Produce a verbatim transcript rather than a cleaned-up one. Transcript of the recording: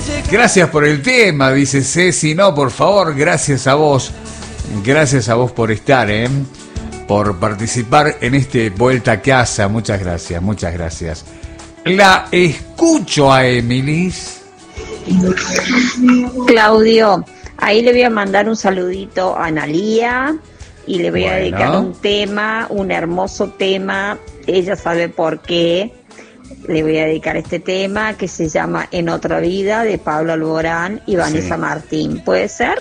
Gracias por el tema, dice Ceci. No, por favor, gracias a vos. Gracias a vos por estar, ¿eh? Por participar en este Vuelta a Casa. Muchas gracias, muchas gracias. La escucho a Emilis. Claudio, ahí le voy a mandar un saludito a Analía y le voy bueno. a dedicar un tema, un hermoso tema. Ella sabe por qué. Le voy a dedicar este tema que se llama En otra vida, de Pablo Alborán y Vanessa sí. Martín. ¿Puede ser?